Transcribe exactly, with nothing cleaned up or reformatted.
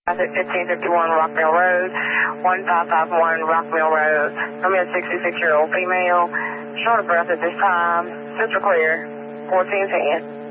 fifteen fifty-one Rockville Road, one five five one Rockville Road. I'm a sixty-six-year-old female, short of breath at this time. Central clear, fourteen ten.